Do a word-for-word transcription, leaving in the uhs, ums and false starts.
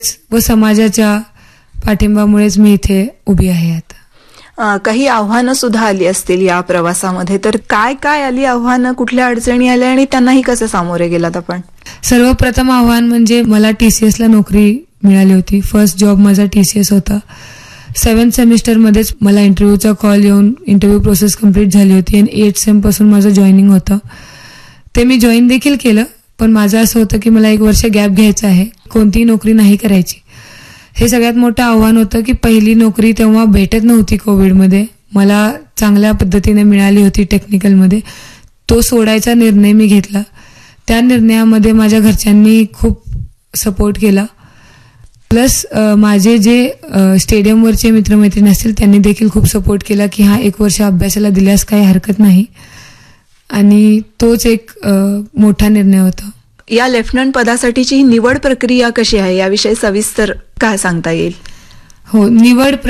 व समाजाच्या पाठिंबामुळेच मी इथे उभी आहे आता. अ, काही आव्हानं सुद्धा आली असतील या प्रवासामध्ये, तर काय काय आली आव्हानं, कुठल्या अडचणी आल्या आणि त्यांनाही कसं सामोरे गेलात आपण? सर्वप्रथम आव्हान म्हणजे मला टीसीएस ला नोकरी मिळाली होती. फर्स्ट जॉब माझा टीसीएस होता. सेव्हन्थ सेमिस्टरमध्येच मला इंटरव्ह्यूचा कॉल येऊन इंटरव्ह्यू प्रोसेस कंप्लीट झाली होती आणि एट सेम पासून माझं जॉईनिंग होतं. ते मी जॉईन देखील केलं, पण माझं असं होतं की मला एक वर्ष गॅप घ्यायचा आहे, कोणतीही नोकरी नाही करायची. हे सगळ्यात मोठं आव्हान होतं की पहिली नोकरी तेव्हा भेटत नव्हती कोविडमध्ये. मला चांगल्या पद्धतीने मिळाली होती टेक्निकलमध्ये. तो सोडायचा निर्णय मी घेतला. त्या निर्णयामध्ये माझ्या घरच्यांनी खूप सपोर्ट केला. प्लस माझे जे स्टेडियमवरचे मित्रमैत्रिणी असतील त्यांनी देखील खूप सपोर्ट केला की हा एक वर्ष अभ्यासाला दिल्यास काही हरकत नाही. आणि तोच एक मोठा निर्णय होता. या लेफ्टनंट पदासाठीची निवड प्रक्रिया कशी आहे याविषयी सविस्तर काय सांगता येईल? हो, निवड